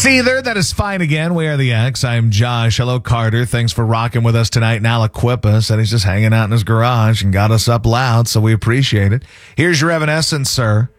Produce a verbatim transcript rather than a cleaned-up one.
Seether, that is fine again. We are the X. I'm Josh. Hello, Carter. Thanks for rocking with us tonight. And Al Equipa said he's just hanging out in his garage and got us up loud, so we appreciate it. Here's your Evanescence, sir.